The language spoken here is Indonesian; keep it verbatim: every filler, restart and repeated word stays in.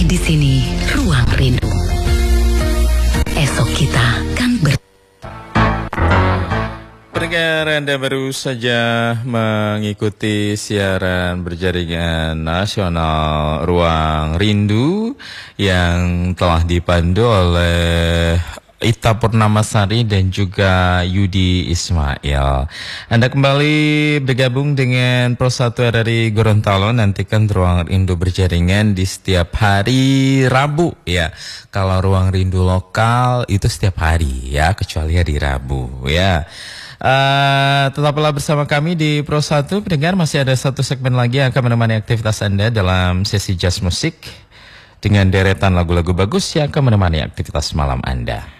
Di sini Ruang Rindu. Esok kita kan ber Pendengar, Anda baru saja mengikuti siaran berjaringan nasional Ruang Rindu yang telah dipandu oleh Ita Purnamasari dan juga Yudi Ismail. Anda kembali bergabung dengan Pro satu R R I Gorontalo. Nantikan Ruang Rindu berjaringan di setiap hari Rabu ya. Kalau Ruang Rindu lokal itu setiap hari ya, kecuali hari Rabu ya. Uh, tetaplah bersama kami di Pro satu. Pendengar, masih ada satu segmen lagi yang akan menemani aktivitas Anda dalam sesi jazz musik dengan deretan lagu-lagu bagus yang akan menemani aktivitas malam Anda.